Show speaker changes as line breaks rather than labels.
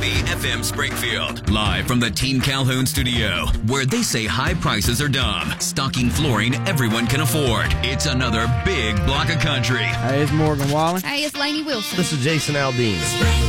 FM Springfield. Live from the Team Calhoun studio, where they say high prices are dumb. Stocking flooring everyone can afford. It's another big block of country.
Hey, it's Morgan Wallen.
Hey, it's Lainey Wilson.
This is Jason Aldean.